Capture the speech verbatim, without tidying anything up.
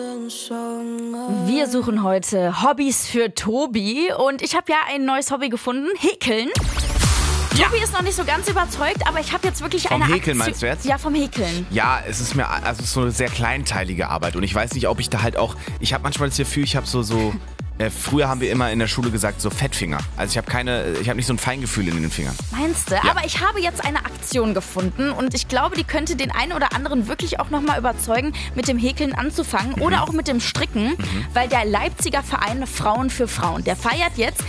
Wir suchen heute Hobbys für Tobi und ich habe ja ein neues Hobby gefunden, Häkeln. Ja. Tobi ist noch nicht so ganz überzeugt, aber ich habe jetzt wirklich Vom eine Häkeln Aktion. meinst du jetzt? Ja, vom Häkeln. Ja, es ist mir, also es ist so eine sehr kleinteilige Arbeit und ich weiß nicht, ob ich da halt auch, ich habe manchmal das Gefühl, ich habe so, so, äh, früher haben wir immer in der Schule gesagt, so Fettfinger. Also ich habe keine, ich habe nicht so ein Feingefühl in den Fingern. Meinst du? Ja. Aber ich habe jetzt eine Aktion gefunden und ich glaube, die könnte den einen oder anderen wirklich auch nochmal überzeugen, mit dem Häkeln anzufangen Mhm. oder auch mit dem Stricken, mhm. weil der Leipziger Verein Frauen für Frauen, der feiert jetzt